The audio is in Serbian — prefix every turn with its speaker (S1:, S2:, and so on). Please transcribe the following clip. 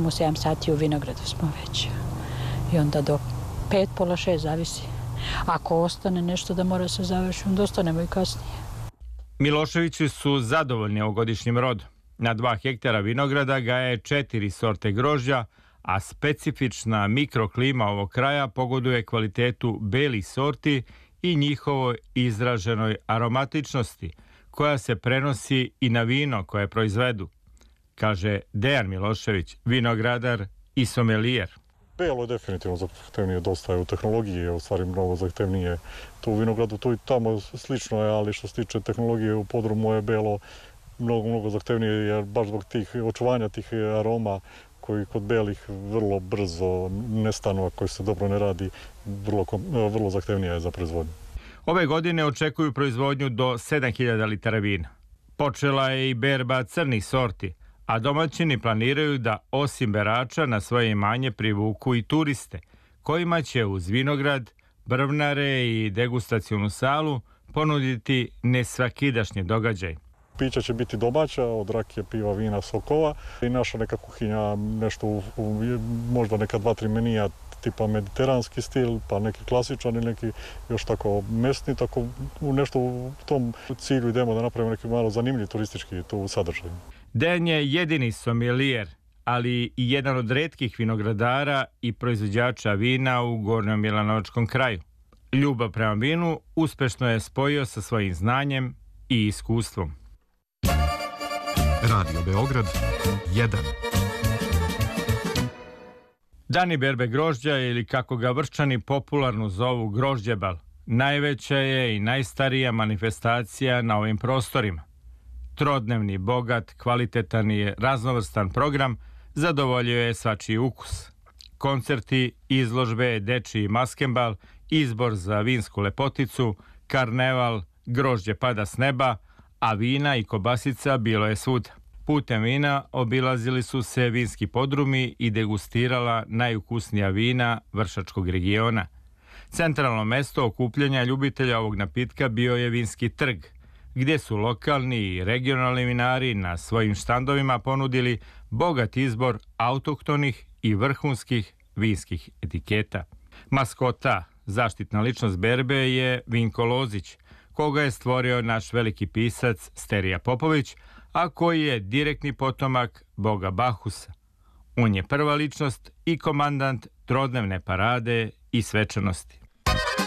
S1: u 7 sati u vinogradu smo već. I onda do 5, pola 6, zavisi. Ako ostane nešto da mora se završiti, onda ostanemo i kasnije.
S2: Miloševići su zadovoljni ovogodišnjim rodom. Na 2 hektara vinograda gaje 4 sorte grožđa, a specifična mikroklima ovog kraja pogoduje kvalitetu belih sorti i njihovoj izraženoj aromatičnosti, koja se prenosi i na vino koje proizvedu, kaže Dejan Milošević, vinogradar i somelijer.
S3: Belo je definitivno zahtevnije, dosta je u tehnologiji, u stvari mnogo zahtevnije. Tu u vinogradu, tu i tamo slično je, ali što se tiče tehnologije u podrumu je belo mnogo zahtevnije, jer baš zbog tih očuvanja tih aroma koji kod belih vrlo brzo nestanu, ako se dobro ne radi, vrlo zahtevnija je za proizvodnju.
S2: Ove godine očekuju proizvodnju do 7000 litara vina. Počela je i berba crnih sorti, a domaćini planiraju da osim berača na svoje imanje privuku i turiste, kojima će uz vinograd, brvnare i degustacionu salu ponuditi nesvakidašnji događaj.
S3: Pića će biti domaća, od rakije, piva, vina, sokova i naša neka kuhinja, nešto možda neka 2-3 menija tipa mediteranski stil, pa neki klasičan ili neki još tako mesni, tako nešto u tom cilju idemo da napravimo neki malo zanimljiv turistički tu sadržaj.
S2: Dejan je jedini somelijer, ali i jedan od retkih vinogradara i proizvođača vina u Gornjom Milanovačkom kraju. Ljubav prema vinu uspešno je spojio sa svojim znanjem i iskustvom.
S4: Radio Beograd 1.
S2: Dani berbe grožđa, ili kako ga Vrščani popularno zovu grožđebal, najveća je i najstarija manifestacija na ovim prostorima. Trodnevni, bogat, kvalitetan i raznovrstan program zadovoljuje svačiji ukus. Koncerti, izložbe, dečiji maskembal, izbor za vinsku lepoticu, karneval, grožđe pada s neba, a vina i kobasica bilo je svuda. Putem vina obilazili su se vinski podrumi i degustirala najukusnija vina Vršačkog regiona. Centralno mesto okupljanja ljubitelja ovog napitka bio je vinski trg, gdje su lokalni i regionalni vinari na svojim štandovima ponudili bogat izbor autohtonih i vrhunskih vinskih etiketa. Maskota, zaštitna ličnost berbe je Vinko Lozić, koga je stvorio naš veliki pisac Sterija Popović, a koji je direktni potomak boga Bahusa. On je prva ličnost i komandant trodnevne parade i svečanosti.